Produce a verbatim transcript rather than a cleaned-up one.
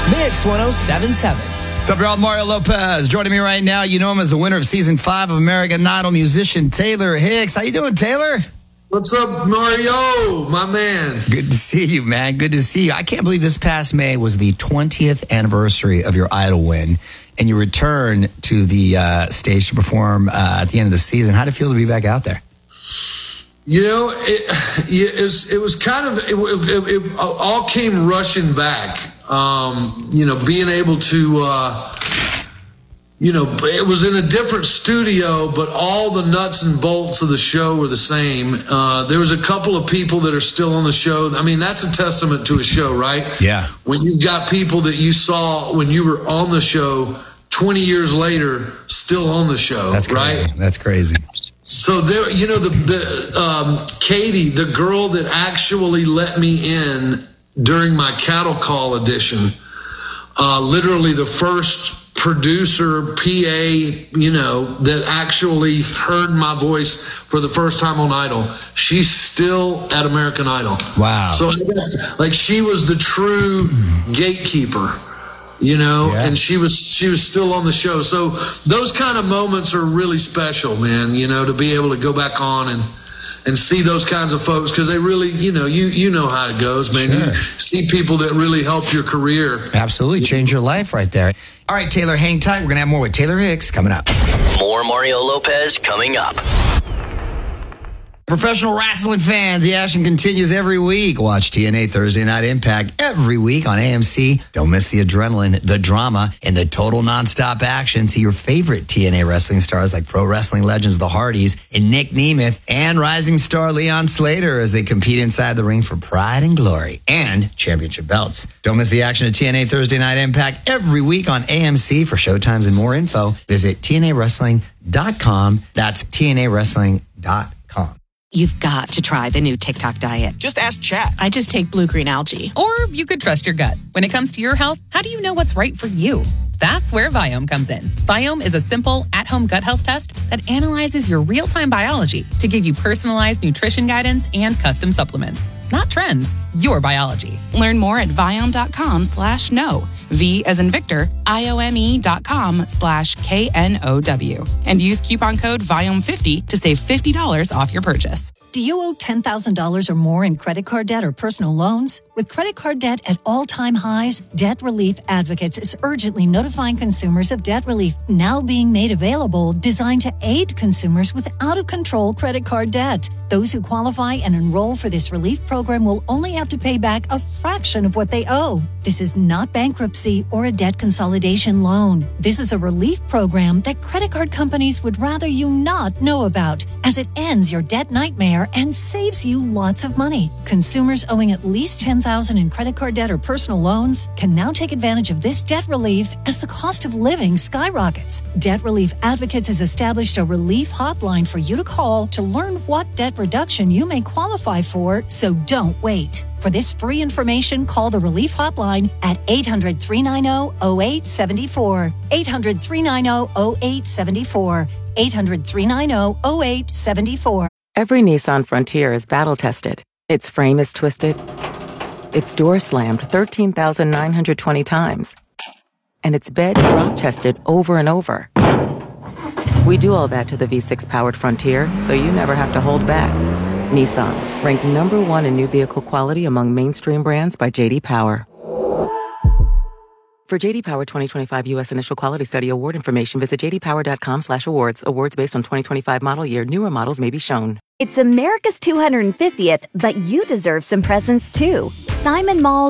Mix one oh seven point seven. What's up, y'all? Mario Lopez joining me right now. You know him as the winner of season five of American Idol, musician Taylor Hicks. How you doing, Taylor? What's up, Mario, my man? Good to see you, man. Good to see you. I can't believe this past May was the twentieth anniversary of your Idol win, and you return to the uh, stage to perform uh, at the end of the season. How did it feel to be back out there? You know, it, it, was, it was kind of, it, it, it all came rushing back. Um, you know, being able to, uh, you know, it was in a different studio, but all the nuts and bolts of the show were the same. Uh, there was a couple of people that are still on the show. I mean, that's a testament to a show, right? Yeah. When you've got people that you saw when you were on the show twenty years later, still on the show, That's crazy. right? That's crazy. So there, you know, the, the um, Katie, the girl that actually let me in during my cattle call audition, uh, literally the first producer, P A, you know, that actually heard my voice for the first time on Idol. She's still at American Idol. Wow. So like she was the true gatekeeper. You know, yeah. and she was she was still on the show. So those kind of moments are really special, man, you know, to be able to go back on and and see those kinds of folks, because they really, you know, you you know how it goes, man. Sure. You see people that really help your career. Absolutely. Change your life right there. All right, Taylor, hang tight. We're going to have more with Taylor Hicks coming up. More Mario Lopez coming up. Professional wrestling fans, the action continues every week. Watch T N A Thursday Night Impact every week on A M C. Don't miss the adrenaline, the drama, and the total nonstop action. See your favorite T N A wrestling stars like pro wrestling legends The Hardys and Nick Nemeth, and rising star Leon Slater as they compete inside the ring for pride and glory and championship belts. Don't miss the action at T N A Thursday Night Impact every week on A M C. For showtimes and more info, visit T N A wrestling dot com. That's T N A wrestling dot com. You've got to try the new TikTok diet. Just ask Chat. I just take blue-green algae. Or you could trust your gut. When it comes to your health, how do you know what's right for you? That's where Viome comes in. Viome is a simple, at-home gut health test that analyzes your real-time biology to give you personalized nutrition guidance and custom supplements. Not trends, your biology. Learn more at Viome.com slash no. V as in Victor, I-O-M-E dot com slash K N O W. And use coupon code Viome fifty to save fifty dollars off your purchase. Do you owe ten thousand dollars or more in credit card debt or personal loans? With credit card debt at all-time highs, Debt Relief Advocates is urgently notifying consumers of debt relief now being made available, designed to aid consumers with out-of-control credit card debt. Those who qualify and enroll for this relief program will only have to pay back a fraction of what they owe. This is not bankruptcy or a debt consolidation loan. This is a relief program that credit card companies would rather you not know about, as it ends your debt nightmare and saves you lots of money. Consumers owing at least ten thousand dollars in credit card debt or personal loans can now take advantage of this debt relief as the cost of living skyrockets. Debt Relief Advocates has established a relief hotline for you to call to learn what debt reduction you may qualify for, so don't wait. For this free information, call the Relief Hotline at eight hundred, three nine zero, zero eight seven four, eight hundred, three nine zero, zero eight seven four, eight hundred, three nine zero, zero eight seven four. Every Nissan Frontier is battle-tested. Its frame is twisted, its door slammed thirteen thousand nine hundred twenty times, and its bed drop-tested over and over. We do all that to the V six powered Frontier, so you never have to hold back. Nissan, ranked number one in new vehicle quality among mainstream brands by J D Power. For J D Power twenty twenty-five U S Initial Quality Study award information, visit j d power dot com slash awards. Awards based on twenty twenty-five model year. Newer models may be shown. It's America's two hundred fiftieth, but you deserve some presents too. Simon Mall's